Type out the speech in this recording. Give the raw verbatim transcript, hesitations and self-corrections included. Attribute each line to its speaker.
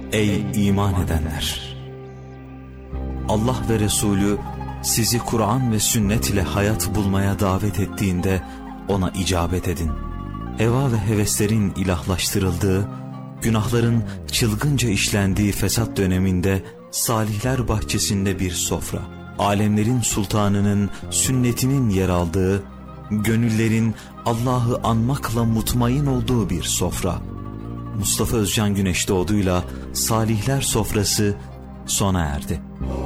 Speaker 1: Ey iman edenler! Allah ve Resulü sizi Kur'an ve sünnet ile hayat bulmaya davet ettiğinde ona icabet edin. Heva ve heveslerin ilahlaştırıldığı, günahların çılgınca işlendiği fesat döneminde salihler bahçesinde bir sofra, alemlerin sultanının sünnetinin yer aldığı, gönüllerin Allah'ı anmakla mutmain olduğu bir sofra. Mustafa Özcan Güneş Doğdu'yla Salihler Sofrası sona erdi.